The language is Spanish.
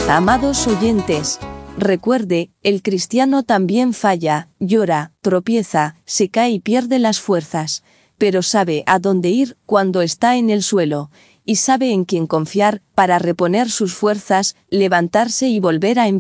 Amados oyentes, recuerde, el cristiano también falla, llora, tropieza, se cae y pierde las fuerzas, pero sabe a dónde ir cuando está en el suelo, y sabe en quién confiar para reponer sus fuerzas, levantarse y volver a empezar.